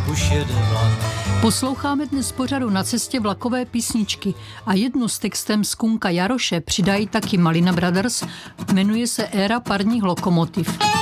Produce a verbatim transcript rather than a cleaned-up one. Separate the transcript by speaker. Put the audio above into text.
Speaker 1: už jede vlak.
Speaker 2: Posloucháme dnes pořadu Na cestě vlakové písničky a jednu s textem Skunka Jaroše přidají taky Malina Brothers, jmenuje se Éra parních lokomotiv.